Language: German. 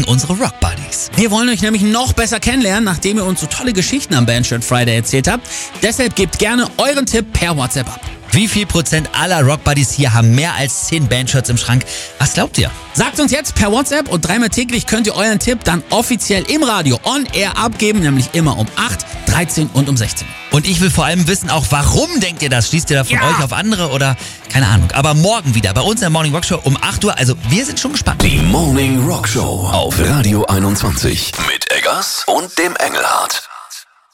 unsere Rock Buddies. Wir wollen euch nämlich noch besser kennenlernen, nachdem ihr uns so tolle Geschichten am Bandshirt Friday erzählt habt. Deshalb gebt gerne euren Tipp per WhatsApp ab. Wie viel Prozent aller Rock Buddies hier haben mehr als 10 Bandshirts im Schrank? Was glaubt ihr? Sagt uns jetzt per WhatsApp und 3-mal täglich könnt ihr euren Tipp dann offiziell im Radio on air abgeben, nämlich immer um 8, 13 und um 16. Und ich will vor allem wissen auch, warum denkt ihr das? Schließt ihr da von euch auf andere oder keine Ahnung. Aber morgen wieder bei uns in der Morning Rock Show um 8 Uhr. Also wir sind schon gespannt. Die Morning Rock Show auf Radio 21 mit Eggers und dem Engelhardt.